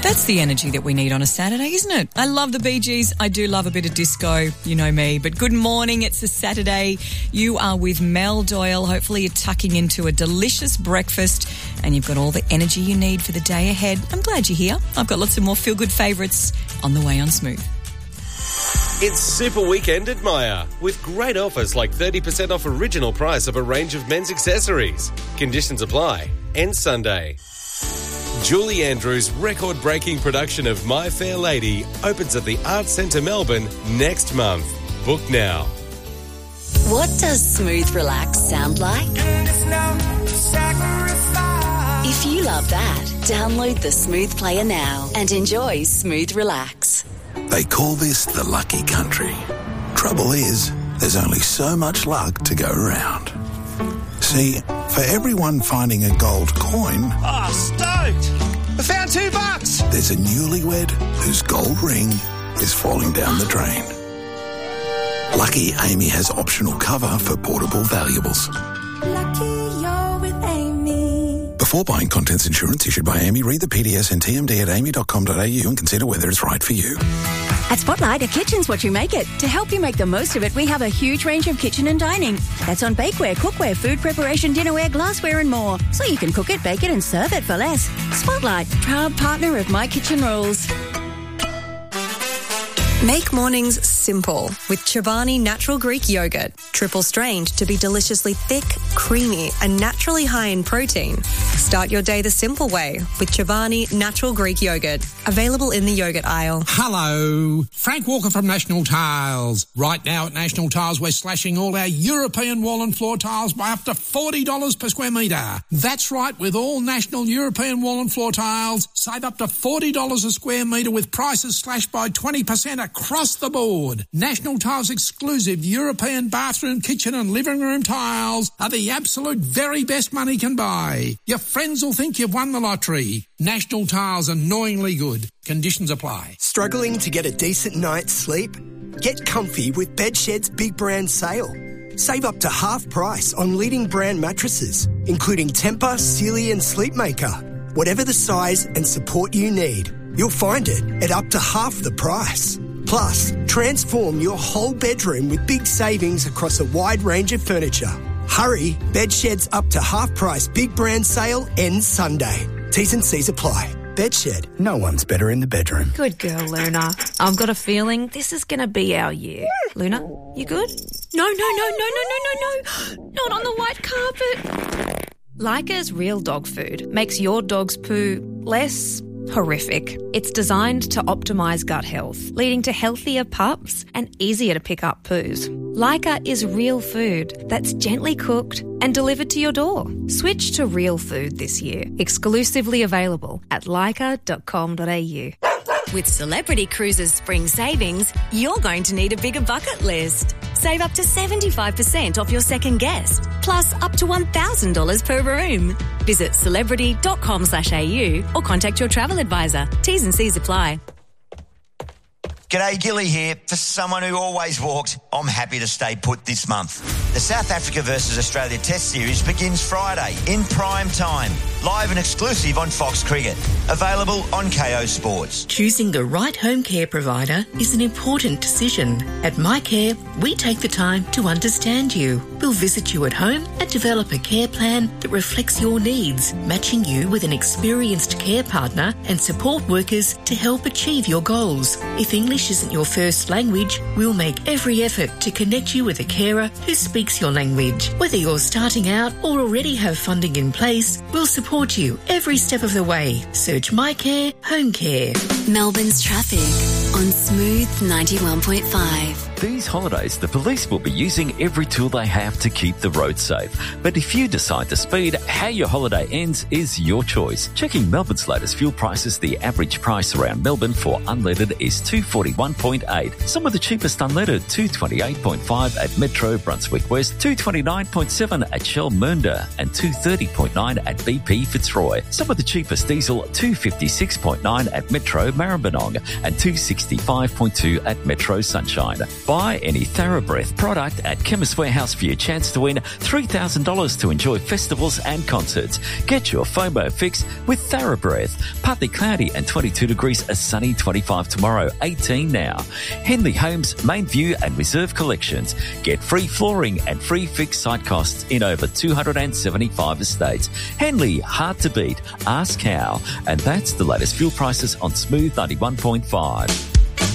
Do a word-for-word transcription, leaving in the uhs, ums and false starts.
That's the energy that we need on a Saturday, isn't it? I love the Bee Gees. I do love a bit of disco. You know me. But good morning. It's a Saturday. You are with Mel Doyle. Hopefully you're tucking into a delicious breakfast and you've got all the energy you need for the day ahead. I'm glad you're here. I've got lots of more feel-good favourites on the way on Smooth. It's Super Weekend at Myer, with great offers like thirty percent off original price of a range of men's accessories. Conditions apply. End Sunday. Julie Andrews' record-breaking production of My Fair Lady opens at the Arts Centre Melbourne next month. Book now. What does Smooth Relax sound like? If you love that, download the Smooth Player now and enjoy Smooth Relax. They call this the lucky country. Trouble is, there's only so much luck to go around. See, for everyone finding a gold coin... Oh, stoked! I found two bucks! There's a newlywed whose gold ring is falling down the drain. Lucky Amy has optional cover for portable valuables. Lucky you're with Amy. Before buying contents insurance issued by Amy, read the P D S and T M D at amy dot com dot a u and consider whether it's right for you. At Spotlight, a kitchen's what you make it. To help you make the most of it, we have a huge range of kitchen and dining. That's on bakeware, cookware, food preparation, dinnerware, glassware and more. So you can cook it, bake it and serve it for less. Spotlight, proud partner of My Kitchen Rules. Make mornings simple with Chobani Natural Greek Yogurt. Triple strained to be deliciously thick, creamy and naturally high in protein. Start your day the simple way with Chobani Natural Greek Yogurt. Available in the yogurt aisle. Hello, Frank Walker from National Tiles. Right now at National Tiles we're slashing all our European wall and floor tiles by up to forty dollars per square metre. That's right, with all National European wall and floor tiles, save up to forty dollars a square metre with prices slashed by twenty percent across the board. National Tiles exclusive European bathroom, kitchen and living room tiles are the absolute very best money can buy. Your friends will think you've won the lottery. National Tiles, annoyingly good. Conditions apply. Struggling to get a decent night's sleep? Get comfy with Bedshed's big brand sale. Save up to half price on leading brand mattresses, including Tempur, Sealy and Sleepmaker. Whatever the size and support you need, you'll find it at up to half the price. Plus, transform your whole bedroom with big savings across a wide range of furniture. Hurry, Bedshed's up to half price big brand sale ends Sunday. T's and C's apply. Bedshed, no one's better in the bedroom. Good girl, Luna. I've got a feeling this is going to be our year. Luna, you good? No, no, no, no, no, no, no, no. Not on the white carpet. Leica's Real Dog Food makes your dog's poo less horrific. It's designed to optimise gut health, leading to healthier pups and easier to pick up poos. Leica is real food that's gently cooked and delivered to your door. Switch to real food this year. Exclusively available at leica dot com dot a u. With Celebrity Cruises Spring Savings, you're going to need a bigger bucket list. Save up to seventy-five percent off your second guest, plus up to one thousand dollars per room. Visit celebrity dot com slash a u or contact your travel advisor. T's and C's apply. G'day, Gilly here. For someone who always walked, I'm happy to stay put this month. The South Africa versus Australia Test Series begins Friday in prime time. Live and exclusive on Fox Cricket. Available on K O Sports. Choosing the right home care provider is an important decision. At MyCare, we take the time to understand you. We'll visit you at home and develop a care plan that reflects your needs, matching you with an experienced care partner and support workers to help achieve your goals. If English isn't your first language, we'll make every effort to connect you with a carer who speaks your language. Whether you're starting out or already have funding in place, we'll support you every step of the way. Search MyCare Home Care. Melbourne's traffic on Smooth ninety-one point five. These holidays, the police will be using every tool they have to keep the roads safe. But if you decide to speed, how your holiday ends is your choice. Checking Melbourne's latest fuel prices, the average price around Melbourne for unleaded is two forty-one point eight. Some of the cheapest unleaded, two twenty-eight point five at Metro Brunswick West, two twenty-nine point seven at Shell Mernda, and two thirty point nine at B P Fitzroy. Some of the cheapest diesel, two fifty-six point nine at Metro Maribyrnong, and two sixty sixty-five point two at Metro Sunshine. Buy any TheraBreath product at Chemist Warehouse for your chance to win three thousand dollars to enjoy festivals and concerts. Get your FOMO fix with TheraBreath. Partly cloudy and twenty-two degrees, a sunny twenty-five tomorrow, eighteen now. Henley Homes, Main View and Reserve Collections. Get free flooring and free fixed site costs in over two hundred seventy-five estates. Henley, hard to beat. Ask how. And that's the latest fuel prices on Smooth ninety-one point five.